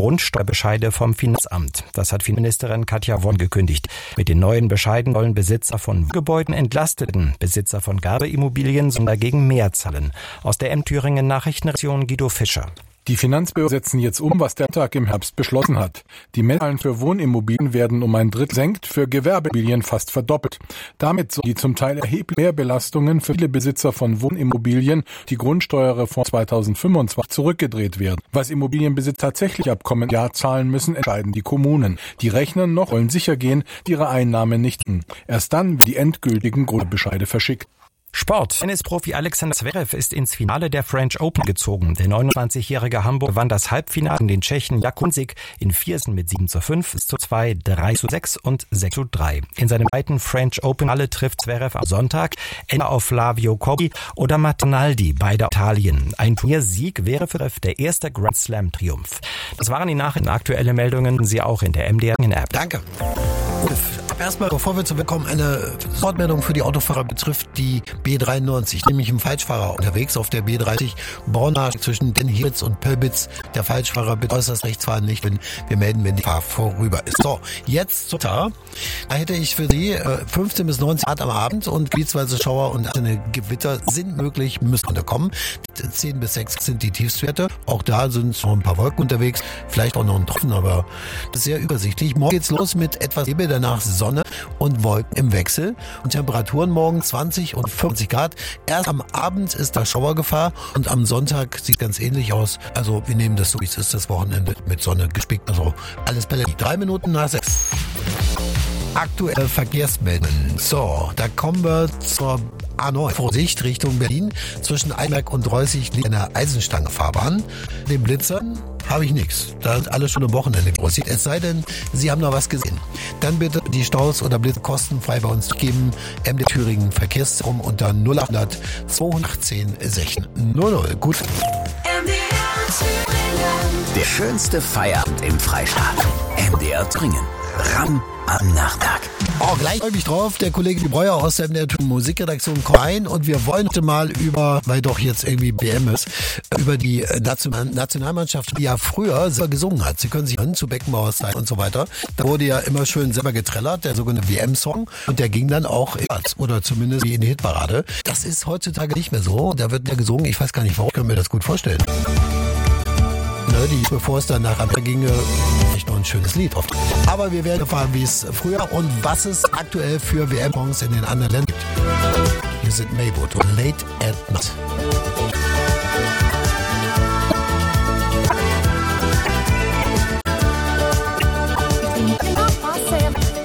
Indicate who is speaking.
Speaker 1: Grundsteuerbescheide vom Finanzamt. Das hat Finanzministerin Katja Worm gekündigt. Mit den neuen Bescheiden sollen Besitzer von Gebäuden entlasteten, Besitzer von Gewerbeimmobilien sollen dagegen mehr zahlen. Aus der M-Thüringen Nachrichtenredaktion Guido Fischer.
Speaker 2: Die Finanzbehörden setzen jetzt um, was der Tag im Herbst beschlossen hat. Die Mehrzahlen für Wohnimmobilien werden um ein Drittel gesenkt, für Gewerbeimmobilien fast verdoppelt. Damit sollen die zum Teil erheblich Mehrbelastungen für viele Besitzer von Wohnimmobilien, die Grundsteuerreform 2025, zurückgedreht werden. Was Immobilienbesitzer tatsächlich ab kommenden Jahr zahlen müssen, entscheiden die Kommunen. Die rechnen noch, wollen sicher gehen, ihre Einnahmen nicht. Erst dann werden die endgültigen Grundbescheide verschickt.
Speaker 1: Sport. Tennisprofi Alexander Zverev ist ins Finale der French Open gezogen. Der 29-jährige Hamburger gewann das Halbfinale gegen den Tschechen Jakunsik in Viersen mit 7:5, 6:2, 3:6 und 6:3. In seinem zweiten French Open Finale trifft Zverev am Sonntag entweder auf Flavio Cobolli oder Matteo, beide Italien. Ein Turniersieg wäre für Zverev der erste Grand Slam Triumph. Das waren die Nachrichten. Aktuelle Meldungen Sie auch in der MDR-App.
Speaker 3: Danke. Erstmal, bevor wir zu bekommen, eine Wortmeldung für die Autofahrer betrifft die B93, nämlich im Falschfahrer unterwegs auf der B30 Borna zwischen Den Hietz und Pölbitz. Der Falschfahrer bitte äußerst rechts fahren, nicht, wenn wir melden, wenn die Fahrt vorüber ist. So, jetzt zum Tag. Da hätte ich für Sie 15 bis 19 Grad am Abend und gebietsweise Schauer und eine Gewitter sind möglich, müssen unterkommen. 10 bis 6 sind die Tiefstwerte. Auch da sind noch ein paar Wolken unterwegs, vielleicht auch noch ein Tropfen, aber das ist sehr übersichtlich. Morgen geht's los mit etwas Nebel, danach Sonne und Wolken im Wechsel und Temperaturen morgen 20 und 50 Grad. Erst am Abend ist da Schauergefahr und am Sonntag sieht ganz ähnlich aus. Also wir nehmen das so, wie es ist, das Wochenende mit Sonne gespickt. Also alles Bälle. 3 Minuten nach 6. Aktuelle Verkehrsmeldungen. So, da kommen wir zur A9. Vorsicht Richtung Berlin. Zwischen Einberg und Reußig liegt eine Eisenstangenfahrbahn. Den Blitzern habe ich nichts. Da sind alle schon am Wochenende groß. Es sei denn, Sie haben noch was gesehen. Dann bitte die Staus oder Blitz kostenfrei bei uns geben. MD Thüringen Verkehrszentrum unter 0800 218 16 00. Gut.
Speaker 4: Der schönste Feierabend im Freistaat. MDR Thüringen. Ram am Nachttag.
Speaker 3: Oh, gleich freue ich mich drauf. Der Kollege Breuer aus der MDR Musikredaktion kommt rein und wir wollen heute mal über, weil doch jetzt irgendwie WM ist, über die Nationalmannschaft, die ja früher selber gesungen hat. Sie können sich hören zu Beckenbauers Zeit und so weiter. Da wurde ja immer schön selber getrellert, der sogenannte WM-Song. Und der ging dann auch oder zumindest in die Hitparade. Das ist heutzutage nicht mehr so. Da wird ja gesungen. Ich weiß gar nicht, warum. Ich kann mir das gut vorstellen. Bevor es dann nach Amerika ginge, nicht nur ein schönes Lied oft. Aber wir werden erfahren, wie es früher und was es aktuell für WM-Songs in den anderen Ländern gibt. Hier sind Maywood und Late at Night.